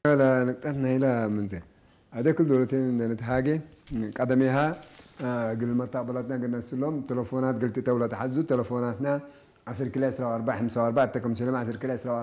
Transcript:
لا نقطتنا إلى من زين هذا كل دولتين نتهاجي قدميها قل ما تقبلتنا قلنا سلام تلفونات قلت تولى تحزو تلفوناتنا 10 كلا 4 5 4 تكم سلام 10 كلا